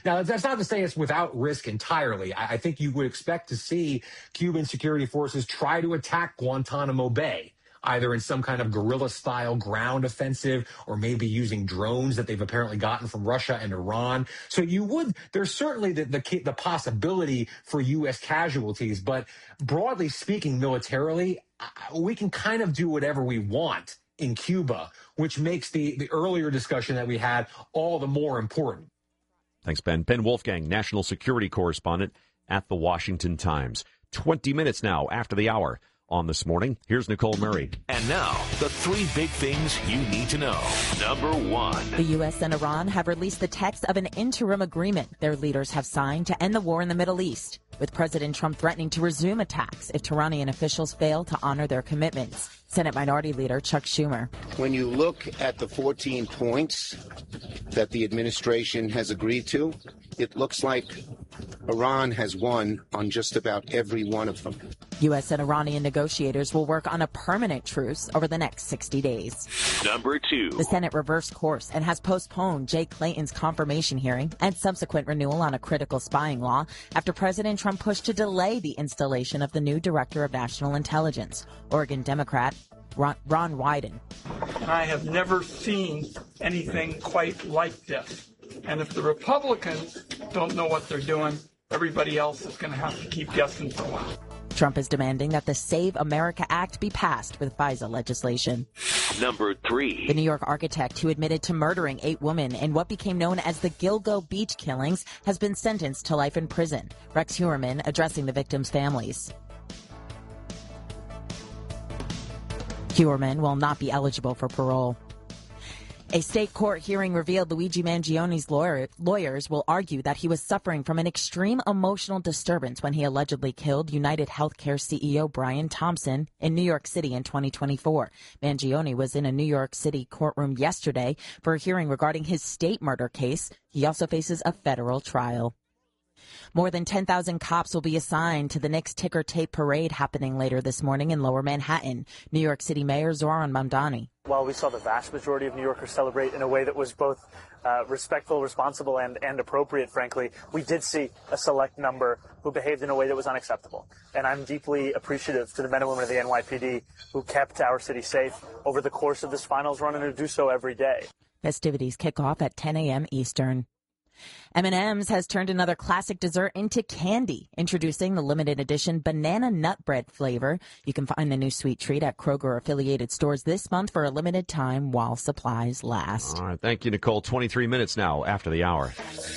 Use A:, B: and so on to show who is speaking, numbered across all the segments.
A: Now, that's not to say it's without risk entirely. I think you would expect to see Cuban security forces try to attack Guantanamo Bay, either in some kind of guerrilla-style ground offensive or maybe using drones that they've apparently gotten from Russia and Iran. So there's certainly the possibility for U.S. casualties, but broadly speaking, militarily, we can kind of do whatever we want in Cuba, which makes the earlier discussion that we had all the more important.
B: Thanks, Ben. Ben Wolfgang, national security correspondent at the Washington Times. 20 minutes now after the hour. On This Morning, here's Nicole Murray.
C: And now, the three big things you need to know. Number one.
D: The U.S. and Iran have released the text of an interim agreement their leaders have signed to end the war in the Middle East, with President Trump threatening to resume attacks if Iranian officials fail to honor their commitments. Senate Minority Leader Chuck Schumer.
E: When you look at the 14 points that the administration has agreed to, it looks like Iran has won on just about every one of them.
D: U.S. and Iranian negotiators will work on a permanent truce over the next 60 days.
C: Number two.
D: The Senate reversed course and has postponed Jay Clayton's confirmation hearing and subsequent renewal on a critical spying law after President Trump pushed to delay the installation of the new Director of National Intelligence, Oregon Democrat Ron Wyden.
F: I have never seen anything quite like this. And if the Republicans don't know what they're doing, everybody else is going to have to keep guessing for a while.
D: Trump is demanding that the Save America Act be passed with FISA legislation.
C: Number three.
D: The New York architect who admitted to murdering 8 women in what became known as the Gilgo Beach killings has been sentenced to life in prison. Rex Heuermann addressing the victims' families. Heuermann will not be eligible for parole. A state court hearing revealed Luigi Mangioni's lawyers will argue that he was suffering from an extreme emotional disturbance when he allegedly killed United Healthcare CEO Brian Thompson in New York City in 2024. Mangioni was in a New York City courtroom yesterday for a hearing regarding his state murder case. He also faces a federal trial. More than 10,000 cops will be assigned to the Knicks ticker tape parade happening later this morning in Lower Manhattan. New York City Mayor Zoran Mamdani.
G: While we saw the vast majority of New Yorkers celebrate in a way that was both respectful, responsible, and appropriate, frankly, we did see a select number who behaved in a way that was unacceptable. And I'm deeply appreciative to the men and women of the NYPD who kept our city safe over the course of this finals run and who do so every day.
D: Festivities kick off at 10 a.m. Eastern. M&M's has turned another classic dessert into candy, introducing the limited edition banana nut bread flavor. You can find the new sweet treat at Kroger-affiliated stores this month for a limited time while supplies last.
B: All right, thank you, Nicole. 23 minutes now after the hour.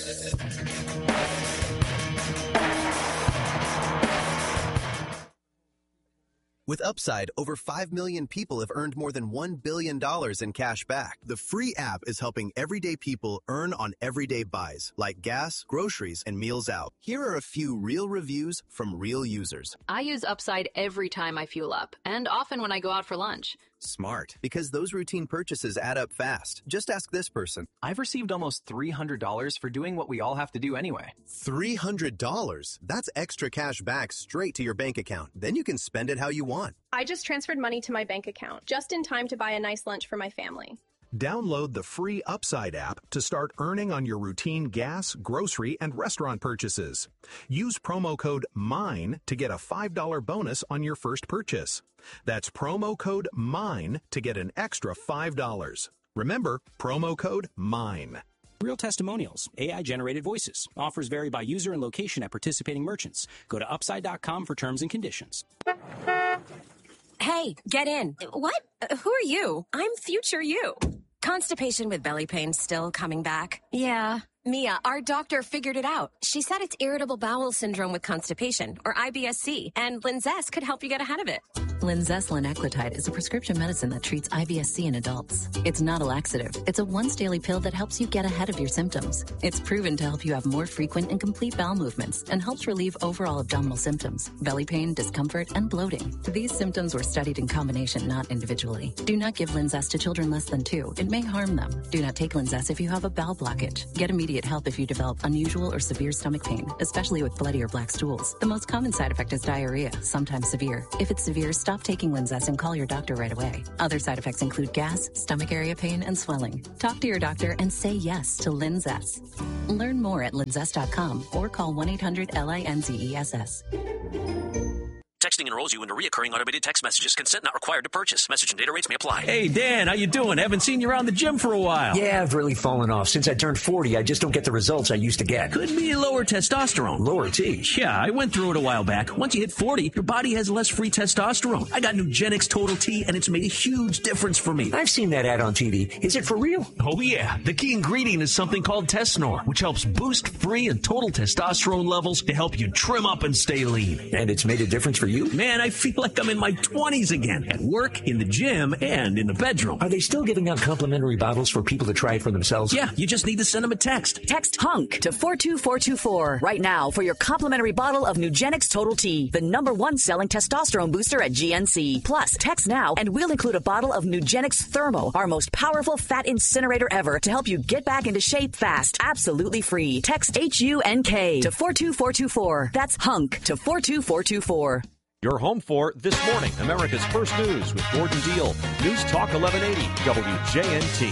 H: With Upside, over 5 million people have earned more than $1 billion in cash back. The free app is helping everyday people earn on everyday buys, like gas, groceries, and meals out. Here are a few real reviews from real users.
I: I use Upside every time I fuel up, and often when I go out for lunch.
H: Smart, because those routine purchases add up fast. Just ask this person.
J: I've received almost $300 for doing what we all have to do anyway.
H: $300? That's extra cash back straight to your bank account. Then you can spend it how you want.
K: I just transferred money to my bank account, just in time to buy a nice lunch for my family.
L: Download the free Upside app to start earning on your routine gas, grocery, and restaurant purchases. Use promo code MINE to get a $5 bonus on your first purchase. That's promo code MINE to get an extra $5. Remember, promo code MINE.
M: Real testimonials, AI-generated voices. Offers vary by user and location at participating merchants. Go to Upside.com for terms and conditions.
N: Hey, get in. What? Who are you? I'm future you. Constipation with belly pain still coming back? Yeah. Mia, our doctor figured it out. She said it's irritable bowel syndrome with constipation, or IBS-C, and Linzess could help you get ahead of it.
O: Linzess linaclotide is a prescription medicine that treats IBS-C in adults. It's not a laxative. It's a once-daily pill that helps you get ahead of your symptoms. It's proven to help you have more frequent and complete bowel movements and helps relieve overall abdominal symptoms, belly pain, discomfort, and bloating. These symptoms were studied in combination, not individually. Do not give Linzess to children less than 2. It may harm them. Do not take Linzess if you have a bowel blockage. Get immediate help if you develop unusual or severe stomach pain, especially with bloody or black stools. The most common side effect is diarrhea, sometimes severe. If it's severe, stay Stop taking Linzess and call your doctor right away. Other side effects include gas, stomach area pain, and swelling. Talk to your doctor and say yes to Linzess. Learn more at linzess.com or call 1-800-LINZESS.
P: Texting enrolls you into recurring automated text messages. Consent not required to purchase. Message and data rates may apply.
Q: Hey, Dan, how you doing? Haven't seen you around the gym for a while.
R: Yeah, I've really fallen off. Since I turned 40, I just don't get the results I used to get.
Q: Could be lower testosterone.
R: Lower T?
Q: Yeah, I went through it a while back. Once you hit 40, your body has less free testosterone. I got Nugenix Total T, and it's made a huge difference for me.
R: I've seen that ad on TV. Is it for real?
Q: Oh, yeah. The key ingredient is something called Tesnor, which helps boost free and total testosterone levels to help you trim up and stay lean.
R: And it's made a difference for you?
Q: Man, I feel like I'm in my 20s again, at work, in the gym, and in the bedroom.
R: Are they still giving out complimentary bottles for people to try it for themselves?
Q: Yeah, you just need to send them a text.
S: Text HUNK to 42424 right now for your complimentary bottle of Nugenix Total T, the #1 selling testosterone booster at GNC. Plus, text now and we'll include a bottle of Nugenix Thermo, our most powerful fat incinerator ever, to help you get back into shape fast. Absolutely free. Text HUNK to 42424. That's HUNK to 42424.
B: You're home for This Morning, America's First News with Gordon Deal. News Talk 1180, WJNT.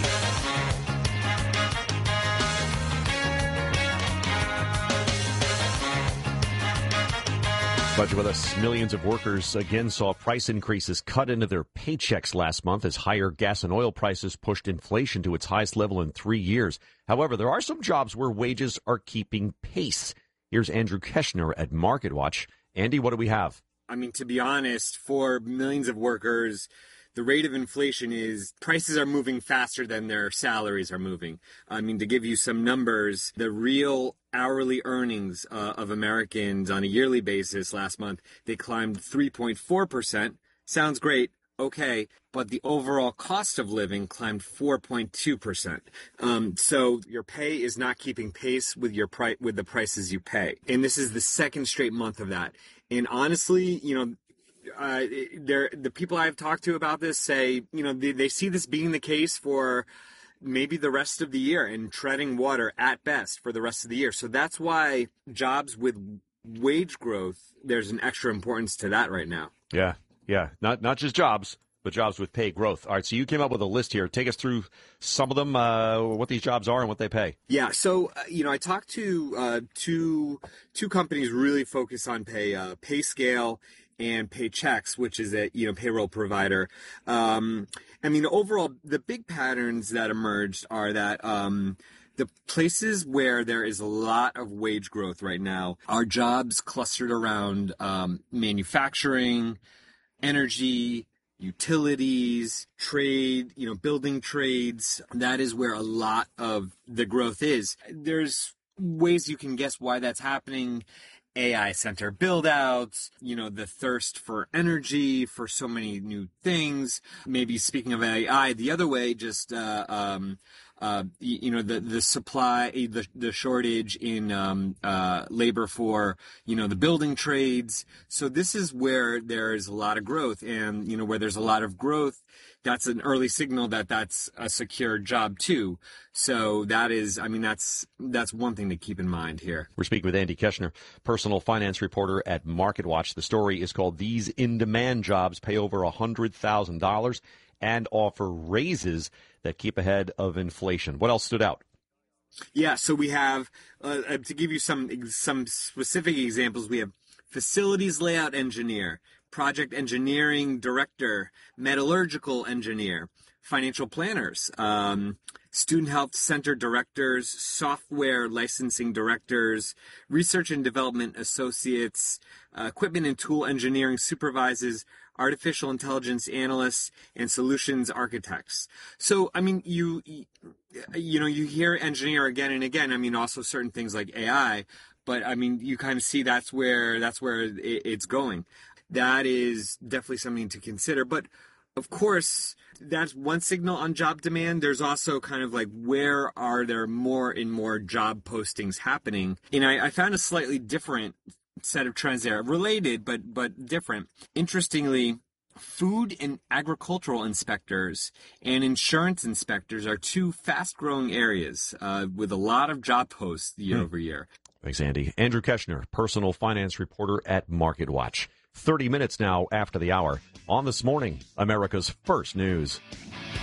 B: Glad you're with us. Millions of workers again saw price increases cut into their paychecks last month as higher gas and oil prices pushed inflation to its highest level in 3 years. However, there are some jobs where wages are keeping pace. Here's Andrew Keshner at MarketWatch. Andy, what do we have?
T: I mean, to be honest, for millions of workers, the rate of inflation is prices are moving faster than their salaries are moving. I mean, to give you some numbers, the real hourly earnings of Americans on a yearly basis last month, they climbed 3.4%. Sounds great. Okay, but the overall cost of living climbed 4.2%. So your pay is not keeping pace with with the prices you pay, and this is the second straight month of that. And honestly, the people I've talked to about this say, they see this being the case for maybe the rest of the year and treading water at best for the rest of the year. So that's why jobs with wage growth, there's an extra importance to that right now.
B: Yeah. Not just jobs, but jobs with pay growth. All right, so you came up with a list here. Take us through some of them, what these jobs are and what they pay.
T: Yeah, so, I talked to two companies really focus on pay, PayScale and Paychex, which is a payroll provider. Overall, the big patterns that emerged are that the places where there is a lot of wage growth right now are jobs clustered around manufacturing, energy, utilities, trade, building trades. That is where a lot of the growth is. There's ways you can guess why that's happening. AI center build-outs, the thirst for energy, for so many new things. Maybe speaking of AI, the other way, just the supply, the shortage in labor for the building trades. So this is where there is a lot of growth, and where there's a lot of growth, that's an early signal that that's a secure job too. So that is, that's one thing to keep in mind here.
B: We're speaking with Andy Keshner, personal finance reporter at MarketWatch. The story is called "These In-Demand Jobs Pay Over $100,000 and Offer Raises That Keep Ahead of Inflation." What else stood out?
T: Yeah, so we have, to give you some specific examples, we have facilities layout engineer, project engineering director, metallurgical engineer, financial planners, student health center directors, software licensing directors, research and development associates, equipment and tool engineering supervisors, artificial intelligence analysts, and solutions architects. So, you hear engineer again and again. Also certain things like AI, but you kind of see that's where it's going. That is definitely something to consider. But of course, that's one signal on job demand. There's also kind of like, where are there more and more job postings happening? And I found a slightly different set of trends there, related but different. Interestingly, food and agricultural inspectors and insurance inspectors are two fast-growing areas with a lot of job posts year over year.
B: Thanks, Andy. Andrew Keshner, personal finance reporter at MarketWatch. 30 minutes now after the hour. On This Morning, America's First News.